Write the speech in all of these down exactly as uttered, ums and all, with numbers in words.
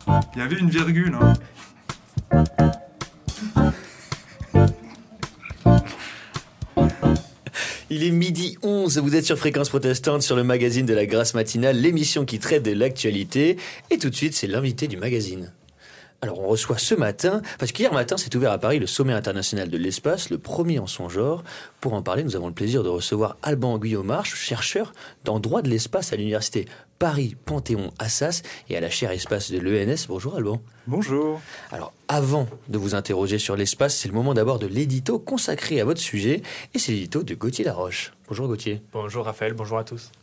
Il y avait une virgule, hein. Il est midi onze, vous êtes sur Fréquence Protestante, sur le magazine de la Grâce Matinale, l'émission qui traite de l'actualité. Et tout de suite, c'est l'invité du magazine. Alors, on reçoit ce matin, parce qu'hier matin s'est ouvert à Paris le sommet international de l'espace, le premier en son genre. Pour en parler, nous avons le plaisir de recevoir Alban Guillaumarche, chercheur en droit de l'espace à l'université Paris-Panthéon-Assas et à la chaire espace de l'E N S. Bonjour Alban. Bonjour. Alors, avant de vous interroger sur l'espace, c'est le moment d'abord de l'édito consacré à votre sujet, et c'est l'édito de Gauthier Laroche. Bonjour Gauthier. Bonjour Raphaël, bonjour à tous.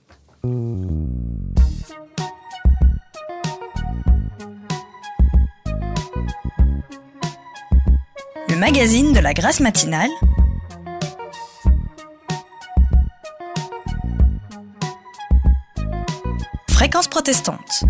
Le magazine de la Grâce Matinale, Fréquence Protestante.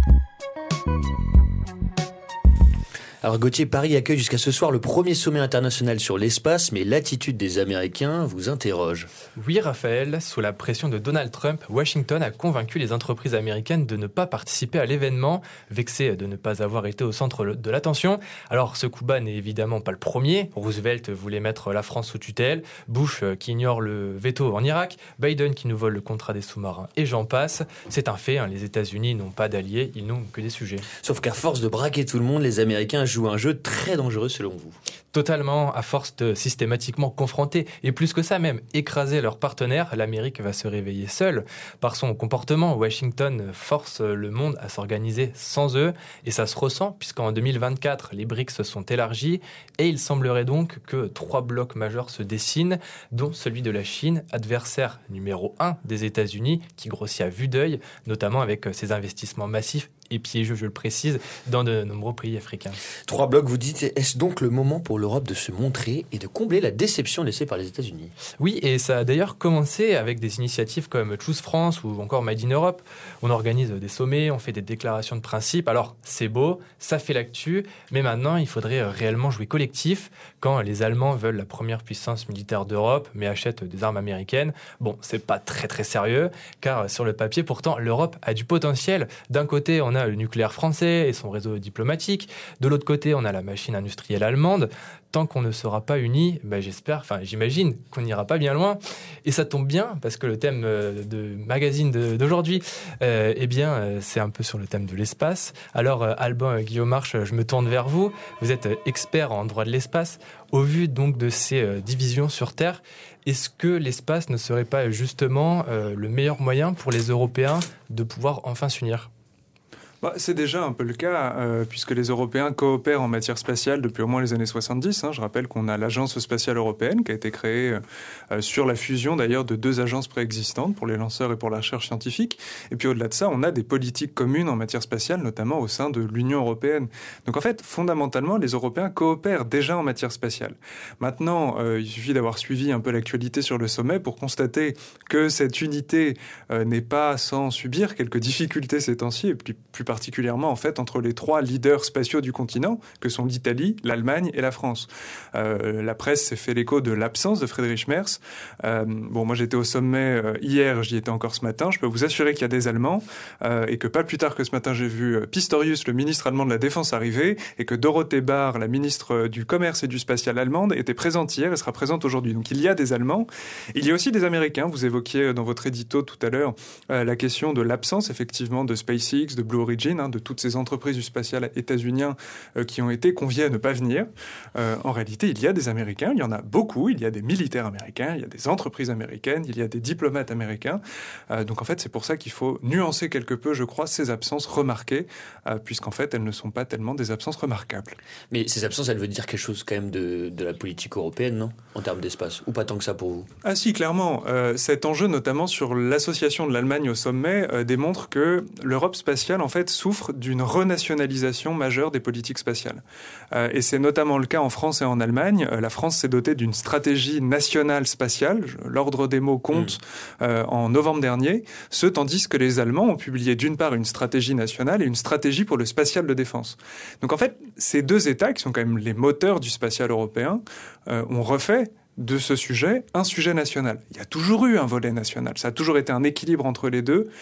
Alors Gauthier, Paris accueille jusqu'à ce soir le premier sommet international sur l'espace, mais l'attitude des Américains vous interroge. Oui Raphaël, sous la pression de Donald Trump, Washington a convaincu les entreprises américaines de ne pas participer à l'événement, vexées de ne pas avoir été au centre de l'attention. Alors ce coup bas n'est évidemment pas le premier. Roosevelt voulait mettre la France sous tutelle, Bush qui ignore le veto en Irak, Biden qui nous vole le contrat des sous-marins, et j'en passe. C'est un fait, hein, les États-Unis n'ont pas d'alliés, ils n'ont que des sujets. Sauf qu'à force de braquer tout le monde, les Américains jouent un jeu très dangereux selon vous. Totalement, à force de systématiquement confronter, et plus que ça même, écraser leurs partenaires, l'Amérique va se réveiller seule. Par son comportement, Washington force le monde à s'organiser sans eux, et ça se ressent, puisqu'en deux mille vingt-quatre, les BRICS se sont élargis, et il semblerait donc que trois blocs majeurs se dessinent, dont celui de la Chine, adversaire numéro un des États-Unis, qui grossit à vue d'œil, notamment avec ses investissements massifs et piégeux, je le précise, dans de nombreux pays africains. Trois blocs, vous dites, est-ce donc le moment pour l'Europe de se montrer et de combler la déception laissée par les États-Unis ? Oui, et ça a d'ailleurs commencé avec des initiatives comme Choose France ou encore Made in Europe. On organise des sommets, on fait des déclarations de principe. Alors, c'est beau, ça fait l'actu, mais maintenant, il faudrait réellement jouer collectif. Quand les Allemands veulent la première puissance militaire d'Europe, mais achètent des armes américaines, bon, c'est pas très très sérieux, car sur le papier, pourtant, l'Europe a du potentiel. D'un côté, on a le nucléaire français et son réseau diplomatique. De l'autre côté, on a la machine industrielle allemande. Tant qu'on ne sera pas unis, ben j'espère, enfin j'imagine qu'on n'ira pas bien loin. Et ça tombe bien, parce que le thème de magazine de, d'aujourd'hui, euh, eh bien, euh, c'est un peu sur le thème de l'espace. Alors, euh, Alban Guillaumarche, je me tourne vers vous. Vous êtes expert en droit de l'espace. Au vu donc de ces euh, divisions sur Terre, est-ce que l'espace ne serait pas justement euh, le meilleur moyen pour les Européens de pouvoir enfin s'unir ? Bah, c'est déjà un peu le cas, euh, puisque les Européens coopèrent en matière spatiale depuis au moins les années soixante-dix. Hein. Je rappelle qu'on a l'Agence spatiale européenne qui a été créée euh, sur la fusion d'ailleurs de deux agences préexistantes pour les lanceurs et pour la recherche scientifique. Et puis au-delà de ça, on a des politiques communes en matière spatiale, notamment au sein de l'Union européenne. Donc en fait, fondamentalement, les Européens coopèrent déjà en matière spatiale. Maintenant, euh, il suffit d'avoir suivi un peu l'actualité sur le sommet pour constater que cette unité euh, n'est pas sans subir quelques difficultés ces temps-ci, et plus, plus particulièrement en fait entre les trois leaders spatiaux du continent, que sont l'Italie, l'Allemagne et la France. Euh, la presse s'est fait l'écho de l'absence de Friedrich Merz. Euh, bon, moi j'étais au sommet euh, hier, j'y étais encore ce matin. Je peux vous assurer qu'il y a des Allemands euh, et que pas plus tard que ce matin, j'ai vu euh, Pistorius, le ministre allemand de la Défense, arriver, et que Dorothee Barr, la ministre du Commerce et du Spatial allemande, était présente hier et sera présente aujourd'hui. Donc il y a des Allemands. Il y a aussi des Américains. Vous évoquiez dans votre édito tout à l'heure euh, la question de l'absence effectivement de SpaceX, de Blue Origin, Hein, de toutes ces entreprises du spatial états-unien euh, qui ont été conviées à ne pas venir. Euh, en réalité, il y a des Américains, il y en a beaucoup, il y a des militaires américains, il y a des entreprises américaines, il y a des diplomates américains. Euh, donc en fait, c'est pour ça qu'il faut nuancer quelque peu, je crois, ces absences remarquées, euh, puisqu'en fait, elles ne sont pas tellement des absences remarquables. Mais ces absences, elles veulent dire quelque chose quand même de, de la politique européenne, non ? En termes d'espace, ou pas tant que ça pour vous ? Ah si, clairement. Euh, cet enjeu, notamment sur l'association de l'Allemagne au sommet, euh, démontre que l'Europe spatiale, en fait, souffre d'une renationalisation majeure des politiques spatiales. Euh, et c'est notamment le cas en France et en Allemagne. Euh, la France s'est dotée d'une stratégie nationale spatiale, l'ordre des mots compte, mmh. euh, en novembre dernier, ce tandis que les Allemands ont publié d'une part une stratégie nationale et une stratégie pour le spatial de défense. Donc en fait, ces deux États, qui sont quand même les moteurs du spatial européen, euh, ont refait de ce sujet un sujet national. Il y a toujours eu un volet national, ça a toujours été un équilibre entre les deux.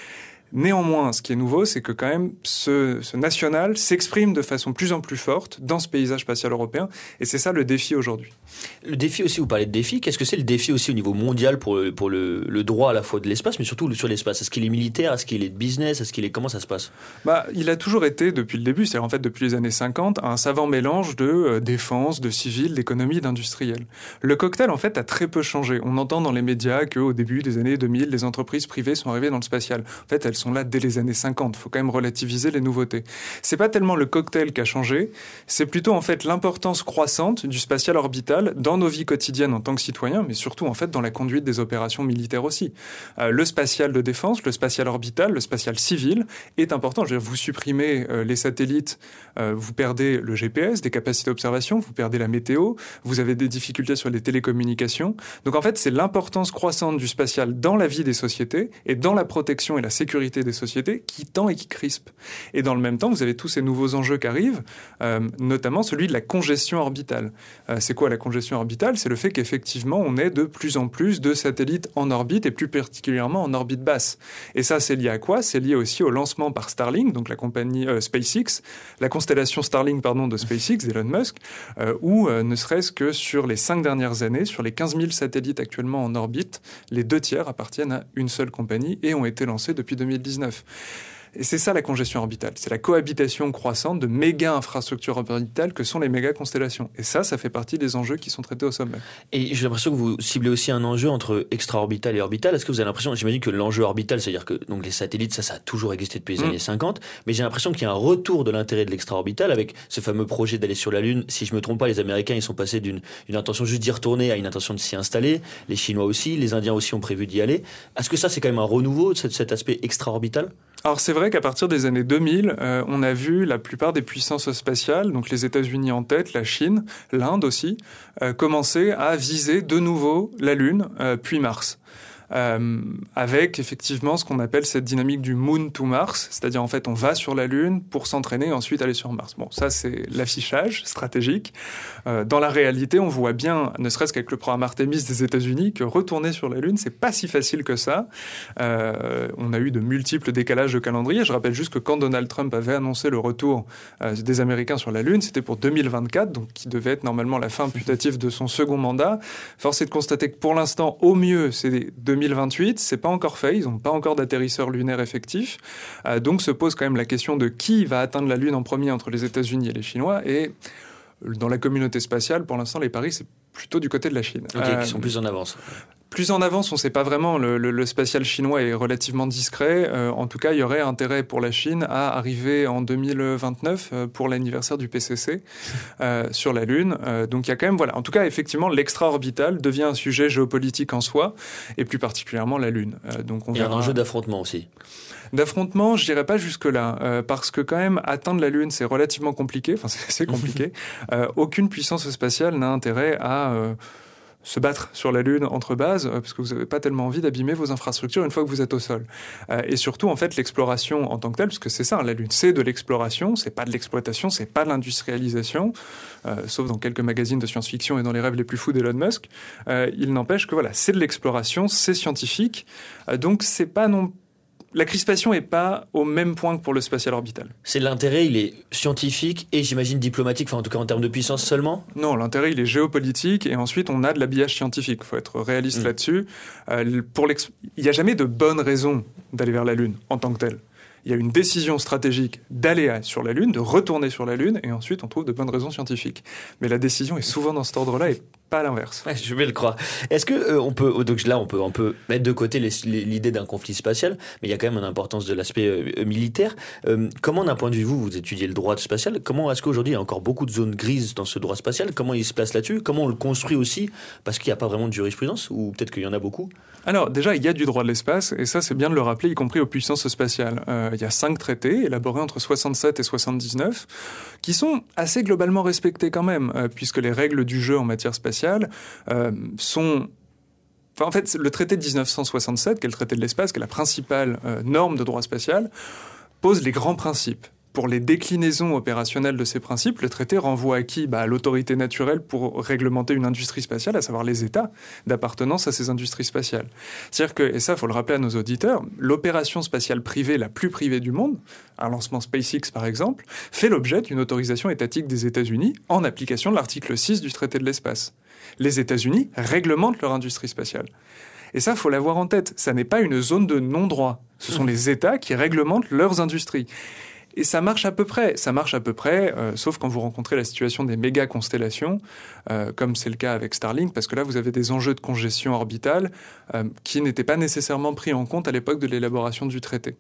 Néanmoins, ce qui est nouveau, c'est que quand même ce, ce national s'exprime de façon plus en plus forte dans ce paysage spatial européen, et c'est ça le défi aujourd'hui. Le défi aussi, vous parlez de défi, qu'est-ce que c'est le défi aussi au niveau mondial pour, le, pour le, le droit à la fois de l'espace, mais surtout sur l'espace? Est-ce qu'il est militaire? Est-ce qu'il est de business? Est-ce qu'il est... Comment ça se passe? Bah, il a toujours été, depuis le début, c'est-à-dire en fait depuis les années cinquante, un savant mélange de euh, défense, de civil, d'économie, d'industriel. Le cocktail, en fait, a très peu changé. On entend dans les médias qu'au début des années deux mille, les entreprises privées sont arrivées dans le spatial. En fait, elles sont là dès les années cinquante. Il faut quand même relativiser les nouveautés. C'est pas tellement le cocktail qui a changé, c'est plutôt en fait l'importance croissante du spatial orbital dans nos vies quotidiennes en tant que citoyens, mais surtout en fait dans la conduite des opérations militaires aussi. Euh, le spatial de défense, le spatial orbital, le spatial civil est important. Je veux dire, vous supprimez euh, les satellites, euh, vous perdez le G P S, des capacités d'observation, vous perdez la météo, vous avez des difficultés sur les télécommunications. Donc en fait, c'est l'importance croissante du spatial dans la vie des sociétés et dans la protection et la sécurité des sociétés qui tend et qui crispe. Et dans le même temps, vous avez tous ces nouveaux enjeux qui arrivent, euh, notamment celui de la congestion orbitale. Euh, c'est quoi la congestion orbitale? C'est le fait qu'effectivement, on ait de plus en plus de satellites en orbite et plus particulièrement en orbite basse. Et ça, c'est lié à quoi? C'est lié aussi au lancement par Starlink, donc la compagnie euh, SpaceX, la constellation Starlink pardon, de SpaceX, d'Elon Musk, euh, où euh, ne serait-ce que sur les cinq dernières années, sur les quinze mille satellites actuellement en orbite, les deux tiers appartiennent à une seule compagnie et ont été lancés depuis deux mille dix-neuf. Et c'est ça la congestion orbitale, c'est la cohabitation croissante de méga infrastructures orbitales que sont les méga constellations. Et ça, ça fait partie des enjeux qui sont traités au sommet. Et j'ai l'impression que vous ciblez aussi un enjeu entre extra-orbital et orbital. Est-ce que vous avez l'impression, j'imagine que l'enjeu orbital, c'est-à-dire que donc les satellites, ça, ça a toujours existé depuis les mmh. années cinquante, mais j'ai l'impression qu'il y a un retour de l'intérêt de l'extra-orbital avec ce fameux projet d'aller sur la Lune. Si je me trompe pas, les Américains, ils sont passés d'une une intention juste d'y retourner à une intention de s'y installer. Les Chinois aussi, les Indiens aussi ont prévu d'y aller. Est-ce que ça, c'est quand même un renouveau de cet, cet aspect extra-orbital? Alors c'est vrai qu'à partir des années deux mille, euh, on a vu la plupart des puissances spatiales, donc les États-Unis en tête, la Chine, l'Inde aussi, euh, commencer à viser de nouveau la Lune, euh, puis Mars. Euh, avec effectivement ce qu'on appelle cette dynamique du Moon to Mars, c'est-à-dire en fait on va sur la Lune pour s'entraîner et ensuite aller sur Mars. Bon, ça c'est l'affichage stratégique. Euh, dans la réalité, on voit bien, ne serait-ce qu'avec le programme Artemis des États-Unis, que retourner sur la Lune, c'est pas si facile que ça. Euh, on a eu de multiples décalages de calendrier. Je rappelle juste que quand Donald Trump avait annoncé le retour euh, des Américains sur la Lune, c'était pour deux mille vingt-quatre, donc qui devait être normalement la fin putative de son second mandat. Force est de constater que pour l'instant, au mieux, c'est deux mille vingt-huit, c'est pas encore fait, ils n'ont pas encore d'atterrisseur lunaire effectif. Euh, donc se pose quand même la question de qui va atteindre la Lune en premier entre les États-Unis et les Chinois. Et dans la communauté spatiale, pour l'instant, les paris, c'est plutôt du côté de la Chine. Ok, euh, qui sont plus en avance. Plus en avance, on ne sait pas vraiment. Le, le, le spatial chinois est relativement discret. Euh, en tout cas, il y aurait intérêt pour la Chine à arriver en deux mille vingt-neuf euh, pour l'anniversaire du P C C euh, sur la Lune. Euh, donc il y a quand même, voilà. En tout cas, effectivement, l'extra-orbital devient un sujet géopolitique en soi, et plus particulièrement la Lune. Euh, donc on il y a verra... un enjeu d'affrontement aussi. D'affrontement, je dirais pas jusque-là, euh, parce que quand même, atteindre la Lune, c'est relativement compliqué. Enfin, c'est, c'est compliqué. euh, aucune puissance spatiale n'a intérêt à... Euh, se battre sur la Lune entre bases, euh, parce que vous n'avez pas tellement envie d'abîmer vos infrastructures une fois que vous êtes au sol. Euh, et surtout, en fait, l'exploration en tant que telle, parce que c'est ça, la Lune, c'est de l'exploration, c'est pas de l'exploitation, c'est pas de l'industrialisation, euh, sauf dans quelques magazines de science-fiction et dans les rêves les plus fous d'Elon Musk. Euh, il n'empêche que voilà, c'est de l'exploration, c'est scientifique, euh, donc c'est pas non La crispation n'est pas au même point que pour le spatial orbital. C'est l'intérêt, il est scientifique et j'imagine diplomatique, enfin en tout cas en termes de puissance seulement? Non, l'intérêt il est géopolitique et ensuite on a de l'habillage scientifique. Il faut être réaliste mmh. là-dessus. Euh, pour l'ex... Il n'y a jamais de bonne raison d'aller vers la Lune en tant que telle. Il y a une décision stratégique d'aller sur la Lune, de retourner sur la Lune, et ensuite on trouve de bonnes raisons scientifiques. Mais la décision est souvent dans cet ordre-là et pas à l'inverse. Ouais, je vais le croire. Est-ce que euh, on peut, donc là on peut, on peut mettre de côté les, les, l'idée d'un conflit spatial, mais il y a quand même une importance de l'aspect euh, militaire. Euh, comment, d'un point de vue vous, vous étudiez le droit spatial, comment est-ce qu'aujourd'hui il y a encore beaucoup de zones grises dans ce droit spatial? Comment il se place là-dessus? Comment on le construit aussi? Parce qu'il n'y a pas vraiment de jurisprudence, ou peut-être qu'il y en a beaucoup? Alors déjà, il y a du droit de l'espace, et ça c'est bien de le rappeler, y compris aux puissances spatiales. Euh, il y a cinq traités élaborés entre soixante-sept et soixante-dix-neuf qui sont assez globalement respectés quand même, euh, puisque les règles du jeu en matière spatiale euh, sont... Enfin, en fait, le traité de dix-neuf cent soixante-sept, qui est le traité de l'espace, qui est la principale euh, norme de droit spatial, pose les grands principes. pour les déclinaisons opérationnelles de ces principes, le traité renvoie à qui ? Bah, à l'autorité naturelle pour réglementer une industrie spatiale, à savoir les États d'appartenance à ces industries spatiales. C'est-à-dire que, et ça, il faut le rappeler à nos auditeurs, l'opération spatiale privée la plus privée du monde, un lancement SpaceX par exemple, fait l'objet d'une autorisation étatique des États-Unis en application de l'article six du traité de l'espace. Les États-Unis réglementent leur industrie spatiale. Et ça, il faut l'avoir en tête. Ça n'est pas une zone de non-droit. Ce sont les États qui réglementent leurs industries. Et ça marche à peu près. Ça marche à peu près, euh, sauf quand vous rencontrez la situation des méga-constellations, euh, comme c'est le cas avec Starlink, parce que là, vous avez des enjeux de congestion orbitale euh, qui n'étaient pas nécessairement pris en compte à l'époque de l'élaboration du traité.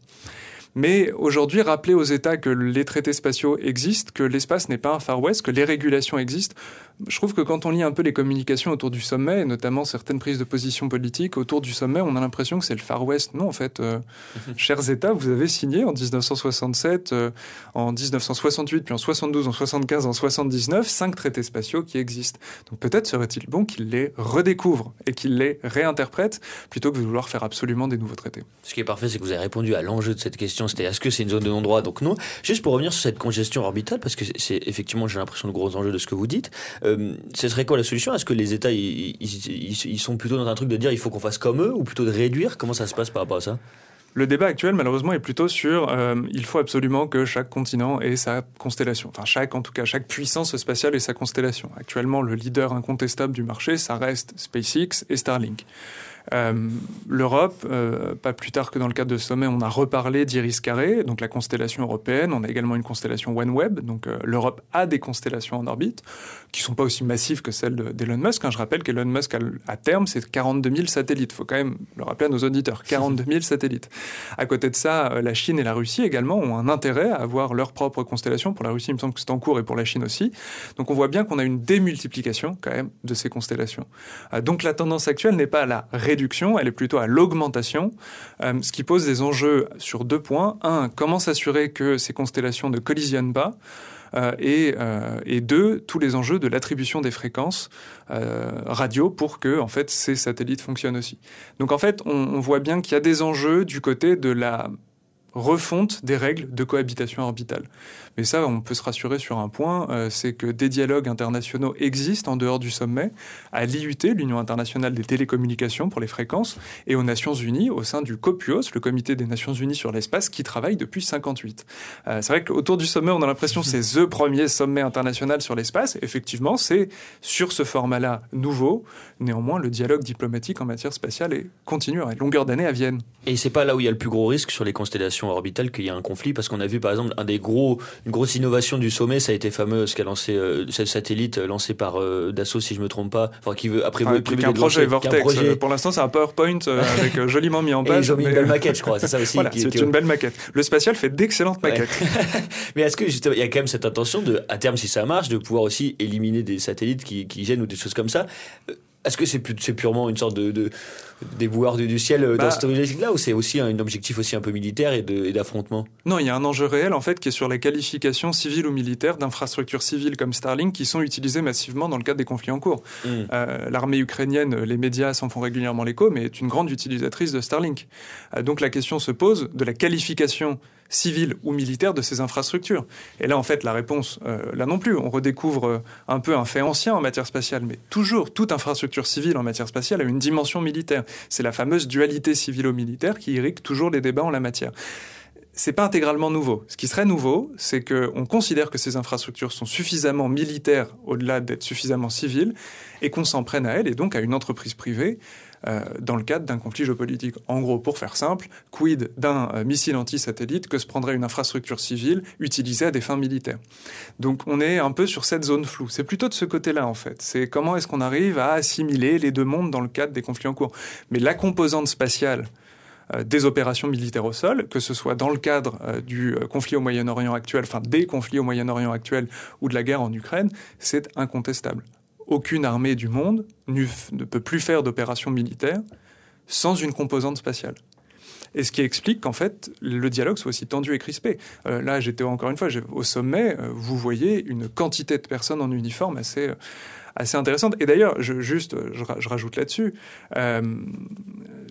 Mais aujourd'hui, rappeler aux États que les traités spatiaux existent, que l'espace n'est pas un Far West, que les régulations existent. Je trouve que quand on lit un peu les communications autour du sommet, et notamment certaines prises de position politiques autour du sommet, on a l'impression que c'est le Far West. Non, en fait, euh, chers États, vous avez signé en dix-neuf cent soixante-sept, euh, en dix-neuf cent soixante-huit, puis en soixante-douze, en soixante-quinze, en soixante-dix-neuf, cinq traités spatiaux qui existent. Donc peut-être serait-il bon qu'ils les redécouvrent et qu'ils les réinterprètent plutôt que de vouloir faire absolument des nouveaux traités. Ce qui est parfait, c'est que vous avez répondu à l'enjeu de cette question. C'était est-ce que c'est une zone de non-droit ? Donc non. Juste pour revenir sur cette congestion orbitale, parce que c'est, c'est effectivement, j'ai l'impression, le gros enjeu de ce que vous dites. Euh, ce serait quoi la solution ? Est-ce que les États, ils, ils, ils, ils sont plutôt dans un truc de dire il faut qu'on fasse comme eux, ou plutôt de réduire ? Comment ça se passe par rapport à ça ? Le débat actuel, malheureusement, est plutôt sur euh, il faut absolument que chaque continent ait sa constellation. Enfin, chaque, en tout cas, chaque puissance spatiale ait sa constellation. Actuellement, le leader incontestable du marché, ça reste SpaceX et Starlink. Euh, L'Europe, euh, pas plus tard que dans le cadre de ce sommet, on a reparlé d'Iris-Carré, donc la constellation européenne. On a également une constellation OneWeb. Donc euh, l'Europe a des constellations en orbite qui sont pas aussi massives que celles d'Elon Musk. Hein. Je rappelle qu'Elon Musk, à, à terme, c'est quarante-deux mille satellites. Il faut quand même le rappeler à nos auditeurs. quarante-deux mille satellites. À côté de ça, la Chine et la Russie également ont un intérêt à avoir leur propre constellation. Pour la Russie, il me semble que c'est en cours, et pour la Chine aussi. Donc on voit bien qu'on a une démultiplication quand même de ces constellations. Euh, donc la tendance actuelle n'est pas à la réduction, elle est plutôt à l'augmentation, euh, ce qui pose des enjeux sur deux points. Un, comment s'assurer que ces constellations ne collisionnent pas ? Euh, et, euh, et deux, tous les enjeux de l'attribution des fréquences euh, radio pour que en fait, ces satellites fonctionnent aussi. Donc en fait, on, on voit bien qu'il y a des enjeux du côté de la refonte des règles de cohabitation orbitale. Mais ça, on peut se rassurer sur un point, euh, c'est que des dialogues internationaux existent en dehors du sommet, à l'I U T, l'Union internationale des télécommunications pour les fréquences, et aux Nations Unies, au sein du COPUOS, le Comité des Nations Unies sur l'espace, qui travaille depuis cinquante-huit. Euh, c'est vrai qu'autour du sommet, on a l'impression que c'est le premier sommet international sur l'espace. Effectivement, c'est sur ce format-là nouveau. Néanmoins, le dialogue diplomatique en matière spatiale est continu, à longueur d'année à Vienne. Et c'est pas là où il y a le plus gros risque sur les constellations orbitales qu'il y a un conflit, parce qu'on a vu par exemple un des gros, une grosse innovation du sommet, ça a été fameux ce qu'a lancé euh, ce satellite lancé par euh, Dassault, si je me trompe pas, enfin qui veut après enfin, prévu un projet lancer, Vortex. Un projet... Pour l'instant, c'est un PowerPoint euh, avec euh, joliment mis en page. Et ils ont mis mais... une belle maquette, je crois. C'est ça aussi. Voilà, qui, c'est qui... une belle maquette. Le spatial fait d'excellentes maquettes. Ouais. Mais est-ce que justement, il y a quand même cette intention de, à terme, si ça marche, de pouvoir aussi éliminer des satellites qui, qui gênent ou des choses comme ça? Est-ce que c'est, c'est purement une sorte de, de déboueur du, du ciel bah, dans cette logique-là, ou c'est aussi un objectif aussi un peu militaire et, de, et d'affrontement? Non, il y a un enjeu réel en fait qui est sur la qualification civile ou militaire d'infrastructures civiles comme Starlink qui sont utilisées massivement dans le cadre des conflits en cours. Mm. Euh, l'armée ukrainienne, les médias s'en font régulièrement l'écho, mais est une grande utilisatrice de Starlink. Euh, donc la question se pose de la qualification civile ou militaire de ces infrastructures. Et là, en fait, la réponse, euh, là non plus, on redécouvre euh, un peu un fait ancien en matière spatiale, mais toujours, toute infrastructure civile en matière spatiale a une dimension militaire. C'est la fameuse dualité civilo-militaire qui irrigue toujours les débats en la matière. C'est pas intégralement nouveau. Ce qui serait nouveau, c'est qu'on considère que ces infrastructures sont suffisamment militaires au-delà d'être suffisamment civiles et qu'on s'en prenne à elles et donc à une entreprise privée euh, dans le cadre d'un conflit géopolitique. En gros, pour faire simple, quid d'un euh, missile anti-satellite que se prendrait une infrastructure civile utilisée à des fins militaires. Donc on est un peu sur cette zone floue. C'est plutôt de ce côté-là en fait. C'est comment est-ce qu'on arrive à assimiler les deux mondes dans le cadre des conflits en cours. Mais la composante spatiale des opérations militaires au sol, que ce soit dans le cadre euh, du conflit au Moyen-Orient actuel, enfin des conflits au Moyen-Orient actuel ou de la guerre en Ukraine, c'est incontestable. Aucune armée du monde ne peut plus faire d'opérations militaires sans une composante spatiale. Et ce qui explique qu'en fait, le dialogue soit aussi tendu et crispé. Euh, là, j'étais encore une fois au sommet, euh, vous voyez une quantité de personnes en uniforme assez... Euh, assez intéressante. Et d'ailleurs, je, juste, je, je rajoute là-dessus, euh,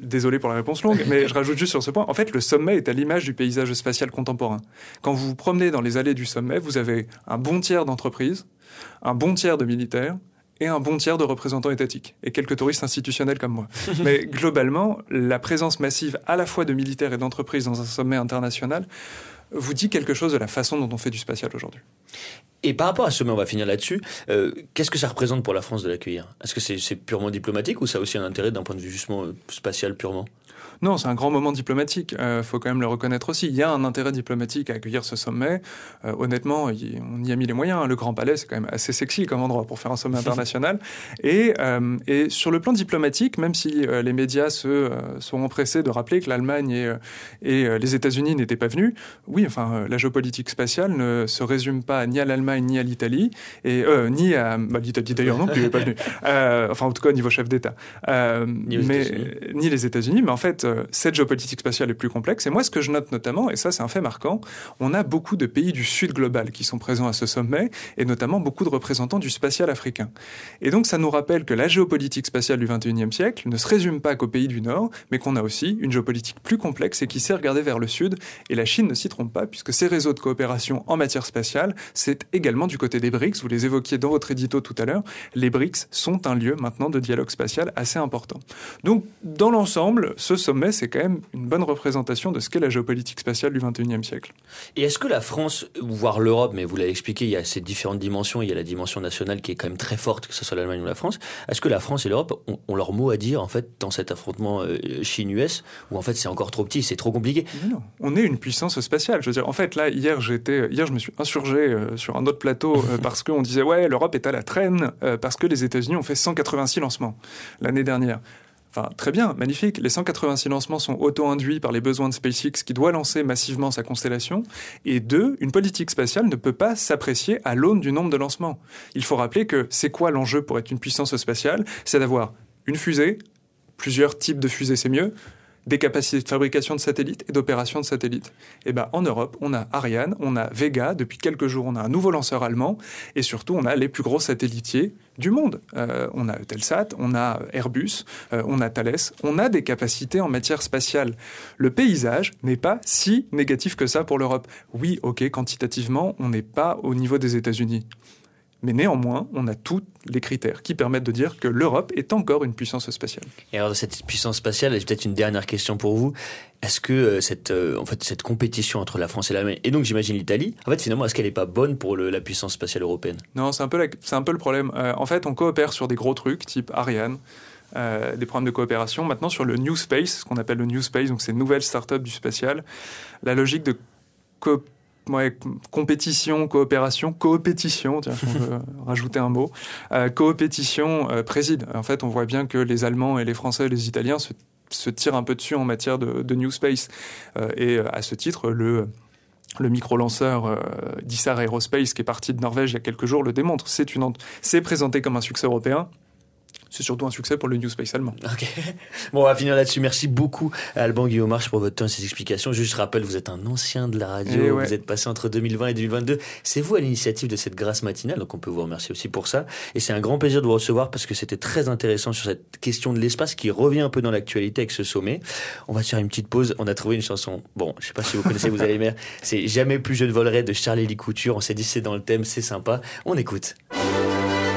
désolé pour la réponse longue, mais je rajoute juste sur ce point. En fait, le sommet est à l'image du paysage spatial contemporain. Quand vous vous promenez dans les allées du sommet, vous avez un bon tiers d'entreprises, un bon tiers de militaires, et un bon tiers de représentants étatiques, et quelques touristes institutionnels comme moi. Mais globalement, la présence massive à la fois de militaires et d'entreprises dans un sommet international vous dit quelque chose de la façon dont on fait du spatial aujourd'hui. Et par rapport à ce sommet, on va finir là-dessus, euh, qu'est-ce que ça représente pour la France de l'accueillir ? Est-ce que c'est, c'est purement diplomatique ou ça a aussi un intérêt d'un point de vue justement spatial purement ? Non, c'est un grand moment diplomatique. Il euh, faut quand même le reconnaître aussi. Il y a un intérêt diplomatique à accueillir ce sommet. Euh, honnêtement, y, on y a mis les moyens. Le Grand Palais, c'est quand même assez sexy comme endroit pour faire un sommet international. Et, euh, et sur le plan diplomatique, même si euh, les médias se euh, sont empressés de rappeler que l'Allemagne et, euh, et euh, les États-Unis n'étaient pas venus, oui, enfin, euh, la géopolitique spatiale ne se résume pas ni à l'Allemagne ni à l'Italie, et euh, ni à bah, l'Italie d'ailleurs non plus, n'est pas venue. Euh, enfin, en tout cas, au niveau chef d'État. Euh, ni, mais, ni les États-Unis. Mais en fait, cette géopolitique spatiale est plus complexe. Et moi, ce que je note notamment, et ça c'est un fait marquant, on a beaucoup de pays du sud global qui sont présents à ce sommet, et notamment beaucoup de représentants du spatial africain. Et donc ça nous rappelle que la géopolitique spatiale du vingt et unième siècle ne se résume pas qu'aux pays du Nord, mais qu'on a aussi une géopolitique plus complexe et qui sait regarder vers le sud. Et la Chine ne s'y trompe pas, puisque ces réseaux de coopération en matière spatiale, c'est également du côté des B R I C S. Vous les évoquiez dans votre édito tout à l'heure. Les B R I C S sont un lieu maintenant de dialogue spatial assez important. Donc, dans l'ensemble, ce sommet, c'est quand même une bonne représentation de ce qu'est la géopolitique spatiale du vingt et unième siècle. Et est-ce que la France, voire l'Europe, mais vous l'avez expliqué, il y a ces différentes dimensions, il y a la dimension nationale qui est quand même très forte, que ce soit l'Allemagne ou la France, est-ce que la France et l'Europe ont, ont leur mot à dire, en fait, dans cet affrontement euh, Chine-U S, où en fait c'est encore trop petit, c'est trop compliqué ? Mais non, on est une puissance spatiale. Je veux dire, en fait, là, hier, j'étais, hier je me suis insurgé euh, sur un autre plateau euh, parce qu'on disait, ouais, l'Europe est à la traîne, euh, parce que les États-Unis ont fait cent quatre-vingt-six lancements l'année dernière. Enfin, très bien, magnifique. Les cent quatre-vingt-six lancements sont auto-induits par les besoins de SpaceX qui doit lancer massivement sa constellation. Et deux, une politique spatiale ne peut pas s'apprécier à l'aune du nombre de lancements. Il faut rappeler que c'est quoi l'enjeu pour être une puissance spatiale ? C'est d'avoir une fusée, plusieurs types de fusées, c'est mieux, des capacités de fabrication de satellites et d'opération de satellites. Et ben, en Europe, on a Ariane, on a Vega, depuis quelques jours, on a un nouveau lanceur allemand, et surtout, on a les plus gros satellitiers du monde. Euh, on a Eutelsat, on a Airbus, euh, on a Thales, on a des capacités en matière spatiale. Le paysage n'est pas si négatif que ça pour l'Europe. Oui, ok, quantitativement, on n'est pas au niveau des États-Unis. Mais néanmoins, on a tous les critères qui permettent de dire que l'Europe est encore une puissance spatiale. Et alors, cette puissance spatiale, j'ai peut-être une dernière question pour vous. Est-ce que euh, cette, euh, en fait, cette compétition entre la France et l'Allemagne, et donc j'imagine l'Italie, en fait, finalement, est-ce qu'elle n'est pas bonne pour le, la puissance spatiale européenne ? Non, c'est un peu, la, c'est un peu le problème. Euh, en fait, on coopère sur des gros trucs, type Ariane, euh, des programmes de coopération. Maintenant, sur le New Space, ce qu'on appelle le New Space, donc ces nouvelles startups du spatial, la logique de coopération, Ouais, compétition, coopération, coopétition, tiens, on veut rajouter un mot, euh, coopétition euh, préside. En fait, on voit bien que les Allemands et les Français et les Italiens se, se tirent un peu dessus en matière de, de New Space. Euh, et à ce titre, le... Le micro-lanceur euh, d'Issar Aerospace, qui est parti de Norvège il y a quelques jours, le démontre. C'est, une, c'est présenté comme un succès européen. C'est surtout un succès pour le New Space allemand. Ok. Bon, on va finir là-dessus. Merci beaucoup à Alban Guillaumarche pour votre temps et ses explications. Juste rappelle, vous êtes un ancien de la radio. Et ouais. Vous êtes passé entre deux mille vingt et deux mille vingt-deux. C'est vous à l'initiative de cette grâce matinale, donc on peut vous remercier aussi pour ça. Et c'est un grand plaisir de vous recevoir parce que c'était très intéressant sur cette question de l'espace qui revient un peu dans l'actualité avec ce sommet. On va se faire une petite pause. On a trouvé une chanson. Bon, je sais pas si vous connaissez, vous allez aimer. C'est Jamais plus je ne volerai de Charlie Lee Couture. On s'est dit c'est dans le thème, c'est sympa. On écoute.